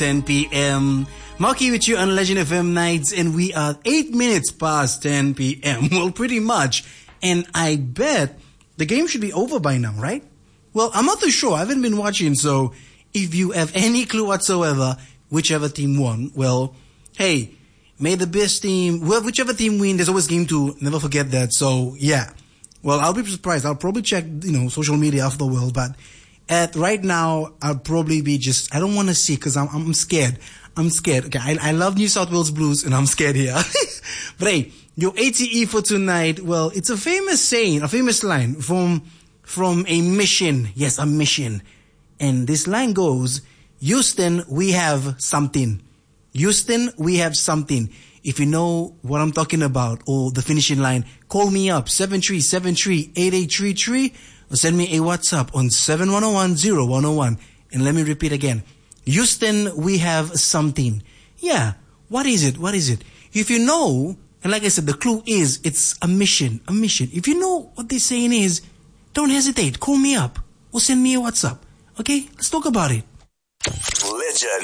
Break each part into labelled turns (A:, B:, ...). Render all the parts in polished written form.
A: 10 p.m. Marky with you on Legend FM Nights, and we are 8 minutes past 10 p.m. Well, pretty much. And I bet the game should be over by now, right? Well, I'm not too sure. I haven't been watching, so if you have any clue whatsoever, whichever team won, well, hey, may the best team, well, whichever team win, there's always game two. Never forget that. So, yeah. Well, I'll be surprised. I'll probably check, social media afterwards, but right now, I'll probably be I don't want to see because I'm scared. I'm scared. Okay, I love New South Wales Blues and I'm scared here. But hey, your ATE for tonight, well, it's a famous saying, a famous line from a mission. Yes, a mission. And this line goes, Houston, we have something. Houston, we have something. If you know what I'm talking about or the finishing line, call me up, 7373-8833, or send me a WhatsApp on 7101-0101. And let me repeat again. Houston, we have something. Yeah. What is it? What is it? If you know, and like I said, the clue is it's a mission, a mission. If you know what this saying is, don't hesitate. Call me up or send me a WhatsApp. Okay? Let's talk about it.
B: Legend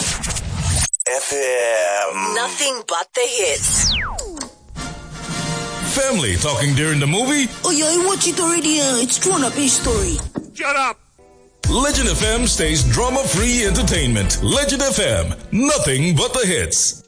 B: FM.
C: Nothing but the hits.
D: Family talking during the movie?
E: Oh yeah, I watched it already. It's Grown Up A Story.
D: Shut up! Legend FM stays drama-free entertainment. Legend FM, nothing but the hits.